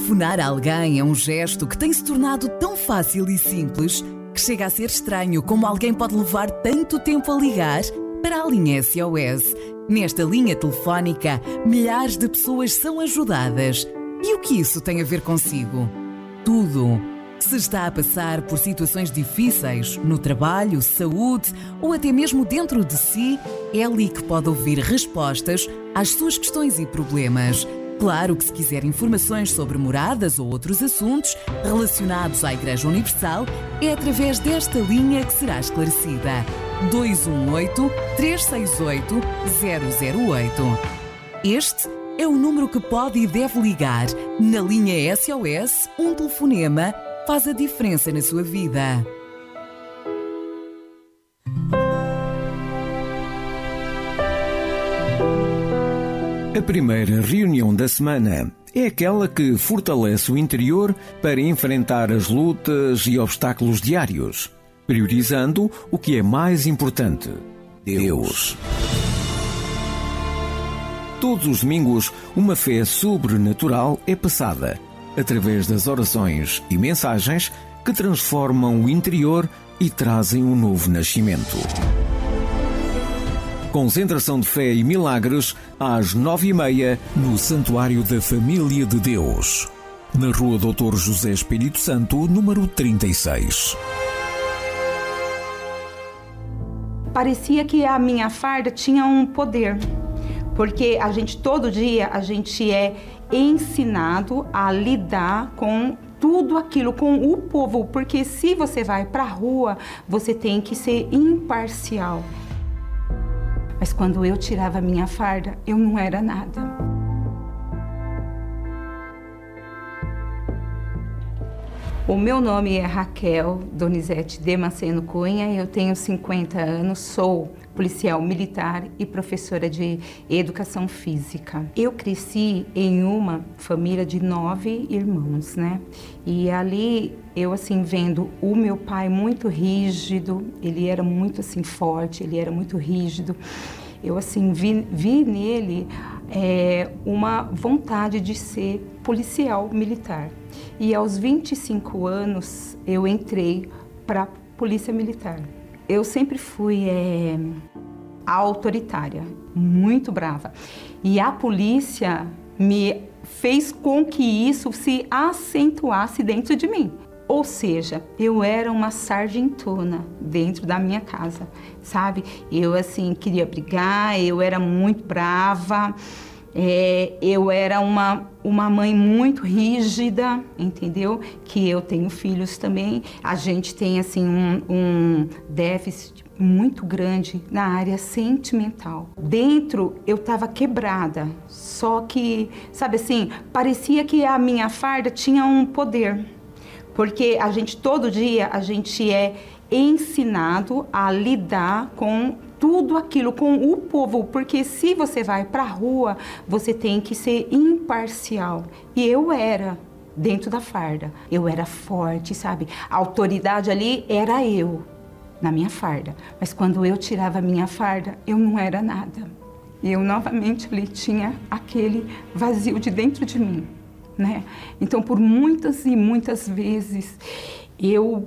Telefonar a alguém é um gesto que tem se tornado tão fácil e simples que chega a ser estranho como alguém pode levar tanto tempo a ligar para a linha SOS. Nesta linha telefónica, milhares de pessoas são ajudadas. E o que isso tem a ver consigo? Tudo. Se está a passar por situações difíceis, no trabalho, saúde ou até mesmo dentro de si, é ali que pode ouvir respostas às suas questões e problemas. Claro que se quiser informações sobre moradas ou outros assuntos relacionados à Igreja Universal, é através desta linha que será esclarecida. 218-368-008. Este é o número que pode e deve ligar. Na linha SOS, um telefonema faz a diferença na sua vida. A primeira reunião da semana é aquela que fortalece o interior para enfrentar as lutas e obstáculos diários, priorizando o que é mais importante: Deus. Todos os domingos, uma fé sobrenatural é passada, através das orações e mensagens que transformam o interior e trazem um novo nascimento. Concentração de fé e milagres às 9h30 no Santuário da Família de Deus, na Rua Dr. José Espírito Santo, número 36. Parecia que a minha farda tinha um poder, porque todo dia a gente é ensinado a lidar com tudo aquilo, com o povo, porque se você vai para a rua, você tem que ser imparcial. Mas quando eu tirava a minha farda, eu não era nada. O meu nome é Raquel Donizete Damasceno Cunha, eu tenho 50 anos, sou policial militar e professora de educação física. Eu cresci em uma família de 9 irmãos, né? E ali eu vendo o meu pai muito rígido, ele era muito forte, ele era muito rígido. Eu vi nele uma vontade de ser policial militar. E aos 25 anos eu entrei para a Polícia Militar. Eu sempre fui autoritária, muito brava. E a polícia me fez com que isso se acentuasse dentro de mim. Ou seja, eu era uma sargentona dentro da minha casa, sabe? Eu, queria brigar, eu era muito brava, eu era uma mãe muito rígida, entendeu? Que eu tenho filhos também. A gente tem, um déficit muito grande na área sentimental. Dentro, eu estava quebrada, só que, parecia que a minha farda tinha um poder. Porque todo dia a gente é ensinado a lidar com tudo aquilo, com o povo. Porque se você vai para a rua, você tem que ser imparcial. E eu era, dentro da farda. Eu era forte, sabe? A autoridade ali era eu, na minha farda. Mas quando eu tirava a minha farda, eu não era nada. E eu novamente ali tinha aquele vazio de dentro de mim. Né? Então, por muitas e muitas vezes, eu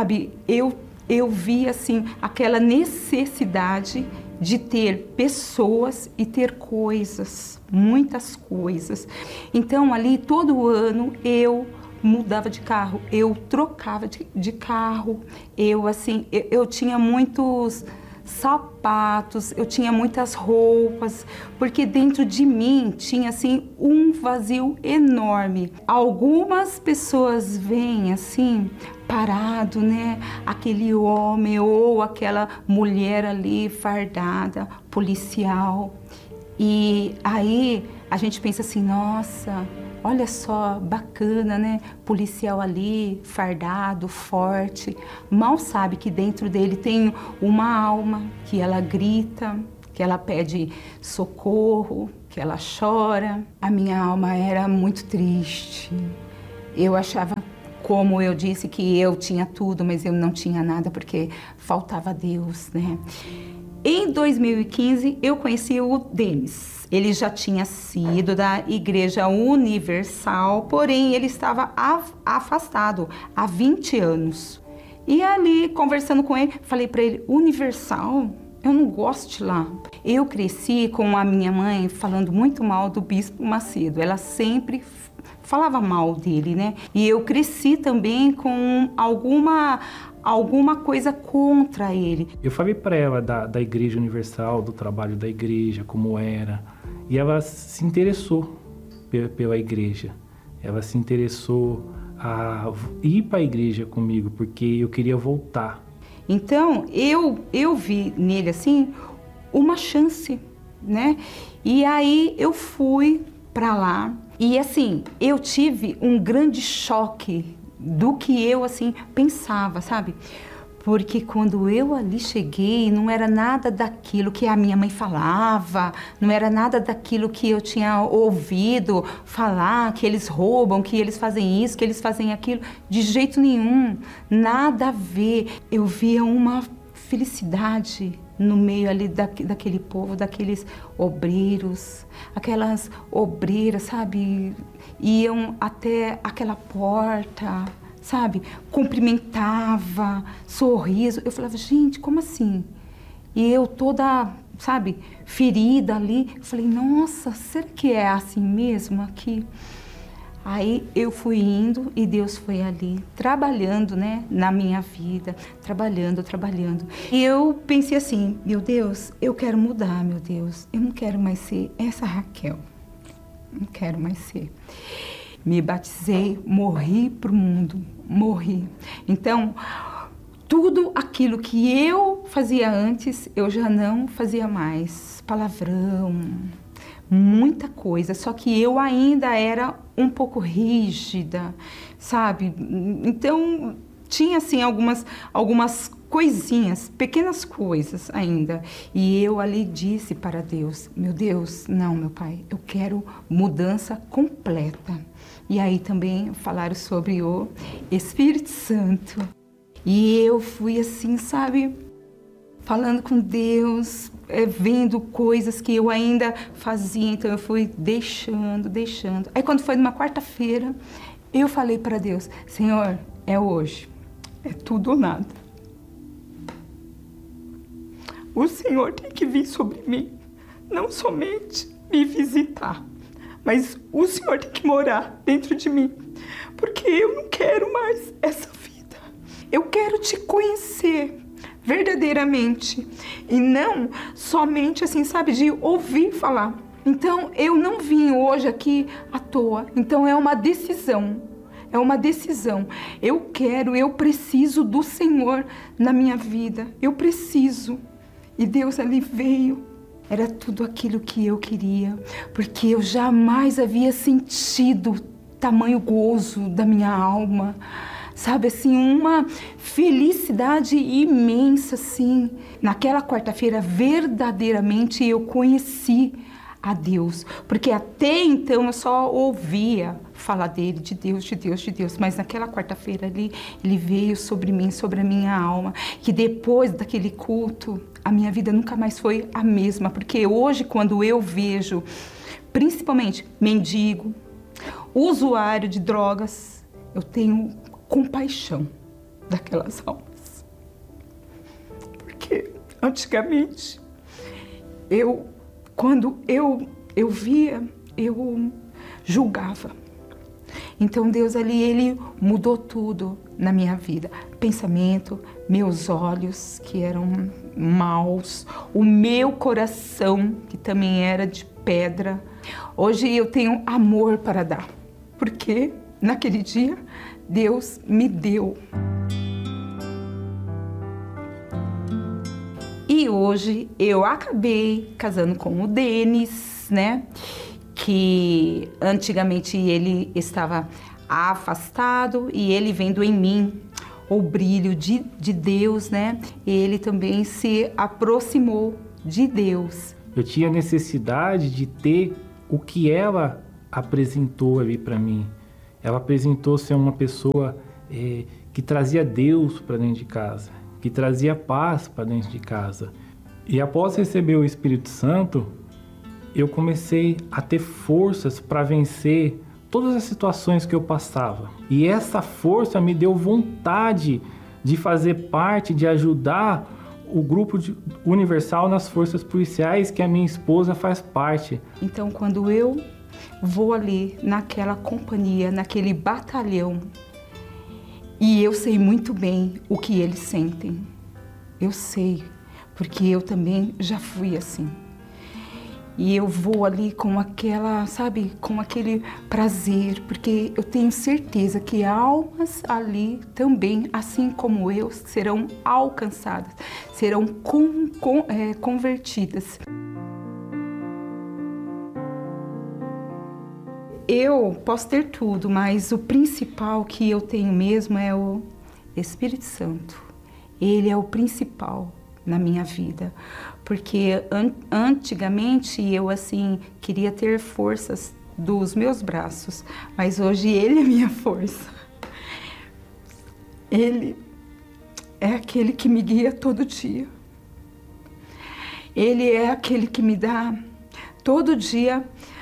vi aquela necessidade de ter pessoas e ter coisas, muitas coisas. Então, ali, todo ano, eu mudava de carro, eu trocava de carro, eu tinha muitos sapatos, eu tinha muitas roupas, porque dentro de mim tinha um vazio enorme. Algumas pessoas veem parado, né? Aquele homem ou aquela mulher ali fardada, policial. E aí a gente pensa nossa, olha só, bacana, né? Policial ali, fardado, forte. Mal sabe que dentro dele tem uma alma, que ela grita, que ela pede socorro, que ela chora. A minha alma era muito triste. Eu achava, como eu disse, que eu tinha tudo, mas eu não tinha nada porque faltava Deus, né? Em 2015, eu conheci o Denis. Ele já tinha sido da Igreja Universal, porém ele estava afastado há 20 anos. E ali, conversando com ele, falei para ele, Universal? Eu não gosto de lá. Eu cresci com a minha mãe falando muito mal do Bispo Macedo. Ela sempre falava mal dele, né? E eu cresci também com alguma coisa contra ele. Eu falei para ela da Igreja Universal, do trabalho da igreja, como era. E ela se interessou pela igreja. Ela se interessou a ir para a igreja comigo, porque eu queria voltar. Então, eu vi nele, assim, uma chance, né? E aí eu fui para lá. E, assim, eu tive um grande choque do que eu, assim, pensava, sabe? Porque quando eu ali cheguei, não era nada daquilo que a minha mãe falava, não era nada daquilo que eu tinha ouvido falar, que eles roubam, que eles fazem isso, que eles fazem aquilo. De jeito nenhum, nada a ver. Eu via uma felicidade no meio ali daquele povo, daqueles obreiros, aquelas obreiras, sabe? Iam até aquela porta, sabe? Cumprimentava, sorriso. Eu falava, gente, como assim? E eu toda, sabe, ferida ali. Eu falei, nossa, será que é assim mesmo aqui? Aí eu fui indo e Deus foi ali, trabalhando, né, na minha vida, trabalhando. E eu pensei assim, meu Deus, eu quero mudar, meu Deus. Eu não quero mais ser essa Raquel. Não quero mais ser. Me batizei, morri para o mundo, morri. Então, tudo aquilo que eu fazia antes, eu já não fazia mais. Palavrão, muita coisa, só que eu ainda era um pouco rígida, sabe? Então, tinha assim algumas coisinhas, pequenas coisas ainda. E eu ali disse para Deus, meu Deus, não, meu Pai, eu quero mudança completa. E aí também falaram sobre o Espírito Santo. E eu fui assim, sabe, falando com Deus, vendo coisas que eu ainda fazia. Então eu fui deixando. Aí quando foi numa quarta-feira, eu falei para Deus, Senhor, é hoje, é tudo ou nada. O Senhor tem que vir sobre mim, não somente me visitar, mas o Senhor tem que morar dentro de mim, porque eu não quero mais essa vida. Eu quero te conhecer verdadeiramente e não somente assim, sabe, de ouvir falar. Então, eu não vim hoje aqui à toa. Então, é uma decisão. É uma decisão. Eu preciso do Senhor na minha vida. Eu preciso. E Deus ali veio. Era tudo aquilo que eu queria, porque eu jamais havia sentido tamanho gozo da minha alma, sabe, assim, uma felicidade imensa, assim. Naquela quarta-feira, verdadeiramente, eu conheci a Deus, porque até então eu só ouvia falar dele, de Deus, mas naquela quarta-feira ali, ele veio sobre mim, sobre a minha alma, que depois daquele culto, a minha vida nunca mais foi a mesma, porque hoje, quando eu vejo, principalmente mendigo, usuário de drogas, eu tenho compaixão daquelas almas. Porque antigamente, quando eu via, eu julgava. Então Deus ali, Ele mudou tudo na minha vida. Pensamento, meus olhos que eram maus, o meu coração que também era de pedra. Hoje eu tenho amor para dar, porque naquele dia Deus me deu. E hoje eu acabei casando com o Denis, né? Que antigamente ele estava afastado e ele vendo em mim o brilho de Deus, né? Ele também se aproximou de Deus. Eu tinha necessidade de ter o que ela apresentou ali para mim. Ela apresentou ser uma pessoa que trazia Deus para dentro de casa, que trazia paz para dentro de casa. E após receber o Espírito Santo, eu comecei a ter forças para vencer todas as situações que eu passava. E essa força me deu vontade de fazer parte, de ajudar o grupo universal nas forças policiais que a minha esposa faz parte. Então, quando eu vou ali naquela companhia, naquele batalhão, e eu sei muito bem o que eles sentem. Eu sei, porque eu também já fui assim. E eu vou ali com aquela, sabe, com aquele prazer, porque eu tenho certeza que almas ali também, assim como eu, serão alcançadas, serão convertidas. Eu posso ter tudo, mas o principal que eu tenho mesmo é o Espírito Santo. Ele é o principal na minha vida, porque antigamente eu assim queria ter forças dos meus braços, mas hoje ele é minha força. Ele é aquele que me guia todo dia. Ele é aquele que me dá todo dia.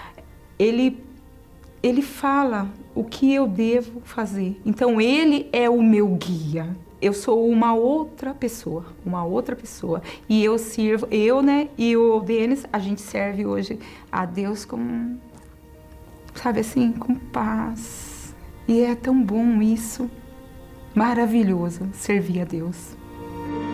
Ele fala o que eu devo fazer. Então ele é o meu guia. Eu sou uma outra pessoa. E eu sirvo, e o Denis, a gente serve hoje a Deus com, sabe assim, com paz. E é tão bom isso, maravilhoso servir a Deus.